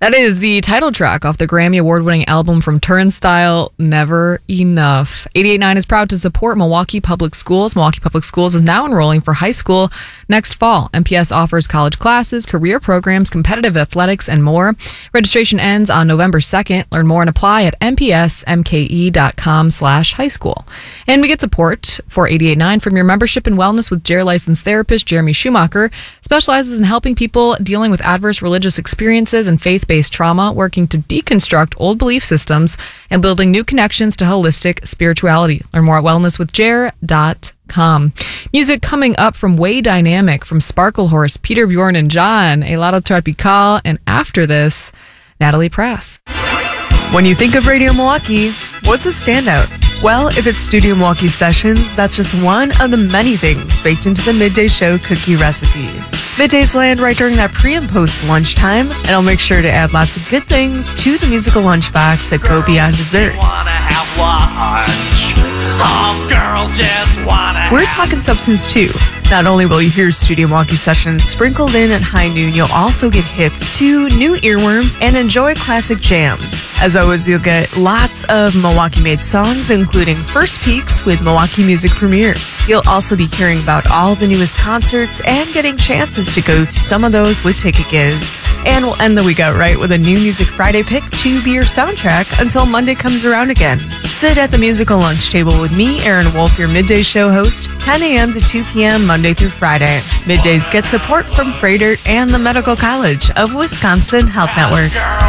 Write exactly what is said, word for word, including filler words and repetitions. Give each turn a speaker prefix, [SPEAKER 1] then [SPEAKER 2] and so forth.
[SPEAKER 1] That is the title track off the Grammy Award-winning album from Turnstile, Never Enough. eighty-eight point nine is proud to support Milwaukee Public Schools. Milwaukee Public Schools is now enrolling for high school next fall. M P S offers college classes, career programs, competitive athletics, and more. Registration ends on November second. Learn more and apply at mpsmke.com slash high school. And we get support for eighty-eight point nine from your membership in wellness with J E R licensed therapist Jeremy Schumacher. Specializes in helping people dealing with adverse religious experiences and faith-based trauma, working to deconstruct old belief systems and building new connections to holistic spirituality. Learn more at wellness with jer dot com. Music coming up from Way Dynamic, from Sparklehorse, Peter Bjorn and John, A Lado Tropical, and after this, Natalie Prass.
[SPEAKER 2] When you think of Radio Milwaukee, what's a standout? Well, if it's Studio Milwaukee Sessions, that's just one of the many things baked into the Midday Show cookie recipe. Middays land right during that pre and post lunchtime, and I'll make sure to add lots of good things to the musical lunchbox that go beyond dessert. We're talking substance too. Not only will you hear Studio Milwaukee Sessions sprinkled in at high noon, you'll also get hipped to new earworms and enjoy classic jams. As always, you'll get lots of Milwaukee-made songs, including first peeks with Milwaukee music premieres. You'll also be hearing about all the newest concerts and getting chances to go to some of those with ticket gives. And we'll end the week out right with a new Music Friday pick to be your soundtrack until Monday comes around again. Sit at the musical lunch table with me, Aaron Wolf, your midday show host, ten a.m. to two p.m. Monday through Friday. Middays get support from Freighter and the Medical College of Wisconsin Health Network.